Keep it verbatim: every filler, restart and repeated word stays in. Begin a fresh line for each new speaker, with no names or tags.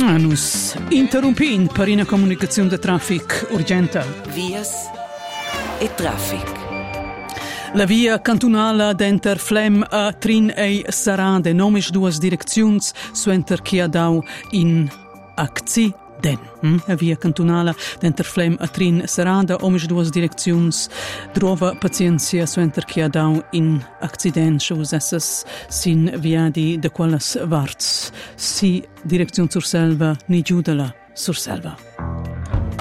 Nus interrompin per una comunicazione di traffic urgente.
Vias e traffic.
La via cantonala d'enter Flem a Trin e Sarade, nomisch duas direcziuns, suenter Chiadau in accident. Hm? La via cantonala d'enter Flem a Trin Sarada, omisch duas direcziuns, drova pazienza suenter Chiadau in accident, schus esses sin viadi de qualas varts, si direcziun sur selva, ni giudala sur selva.